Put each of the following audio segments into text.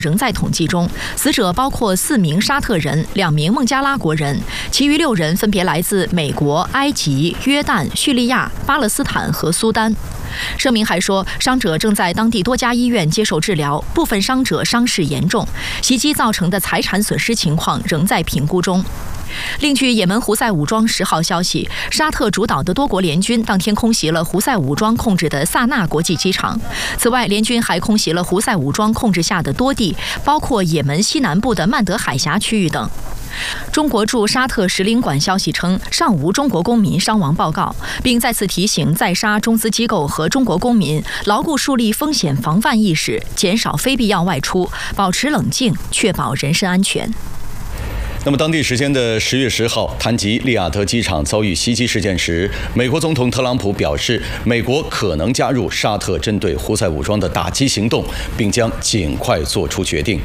仍在统计中，死者包括4名沙特人、2名孟加拉国人，其余6人分别来自美国、埃及、约旦、叙利亚、巴勒斯坦和苏丹。声明还说，伤者正在当地多家医院接受治疗，部分伤者伤势严重，袭击造成的财产损失情况仍在评估中。另据也门胡塞武装10号消息，沙特主导的多国联军当天空袭了胡塞武装控制的萨那国际机场。此外，联军还空袭了胡塞武装控制下的多地，包括也门西南部的曼德海峡区域等。中国驻沙特使领馆消息称，尚无中国公民伤亡报告，并再次提醒在沙中资机构和中国公民牢固树立风险防范意识，减少非必要外出，保持冷静，确保人身安全。 那么，当地时间的10月10号，谈及利雅得机场遭遇袭击事件时，美国总统特朗普表示，美国可能加入沙特针对胡塞武装的打击行动，并将尽快做出决定。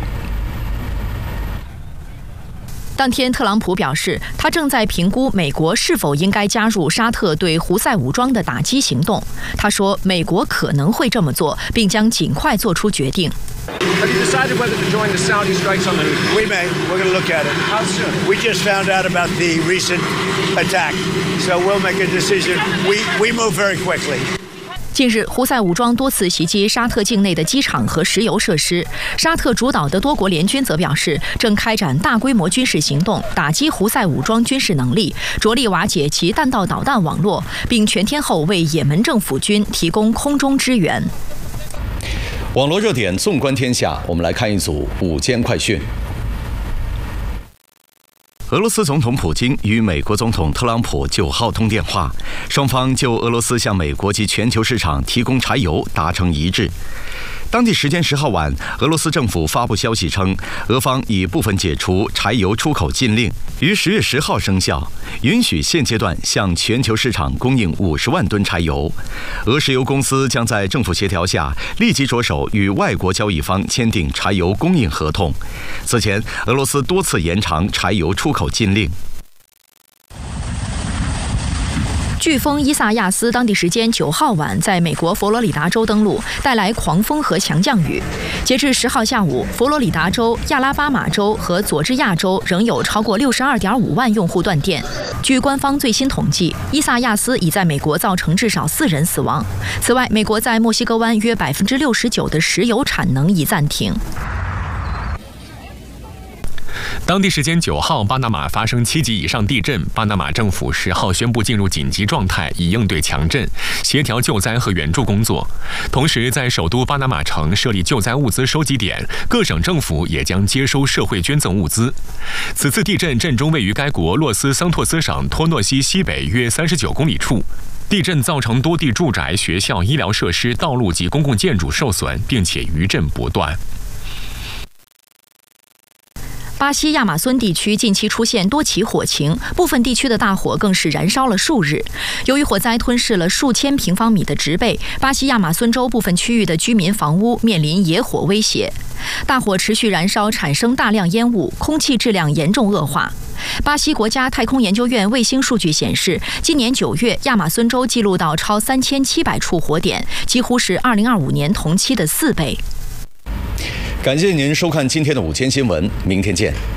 当天，特朗普表示，他正在评估美国是否应该加入沙特对胡塞武装的打击行动。他说，美国可能会这么做，并将尽快做出决定。 Have you decided whether to join the Saudi strikes on the Houthis? We may. We're going to look at it. How soon? We just found out about the recent attack, so we'll make a decision. We move very quickly. 近日，胡塞武装多次袭击沙特境内的机场和石油设施。沙特主导的多国联军则表示，正开展大规模军事行动，打击胡塞武装军事能力，着力瓦解其弹道导弹网络，并全天候为也门政府军提供空中支援。 网络热点纵观天下，我们来看一组午间快讯。俄罗斯总统普京与美国总统特朗普9号通电话，双方就俄罗斯向美国及全球市场提供柴油达成一致。当地时间10号晚，俄罗斯政府发布消息称，俄方已部分解除柴油出口禁令，于10月10号生效，允许现阶段向全球市场供应50万吨柴油。俄石油公司将在政府协调下立即着手与外国交易方签订柴油供应合同。此前，俄罗斯多次延长柴油出口禁令。飓风伊萨亚斯当地时间9号晚在美国佛罗里达州登陆，带来狂风和强降雨。截至10号下午，佛罗里达州、亚拉巴马州和佐治亚州仍有超过62.5万用户断电。据官方最新统计，伊萨亚斯已在美国造成至少4人死亡。此外，美国在墨西哥湾约69%的石油产能已暂停。 当地时间9号，巴拿马发生7级以上地震。巴拿马政府10号宣布进入紧急状态，以应对强震，协调救灾和援助工作。同时，在首都巴拿马城设立救灾物资收集点，各省政府也将接收社会捐赠物资。此次地震震中位于该国洛斯桑托斯省托诺西西北约39公里处。地震造成多地住宅、学校、医疗设施、道路及公共建筑受损，并且余震不断。 巴西亚马孙地区近期出现多起火情，部分地区的大火更是燃烧了数日。由于火灾吞噬了数千平方米的植被，巴西亚马孙州部分区域的居民房屋面临野火威胁。大火持续燃烧，产生大量烟雾，空气质量严重恶化。巴西国家太空研究院卫星数据显示，今年9月，亚马孙州记录到超3700处火点，几乎是2025年同期的4倍。 感谢您收看今天的午间新闻，明天见。